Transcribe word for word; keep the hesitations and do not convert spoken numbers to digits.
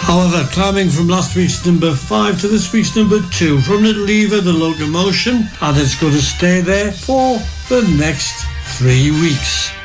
However, climbing from last week's number five to this week's number two from Little Eva, The Locomotion, and it's going to stay there for the next three weeks.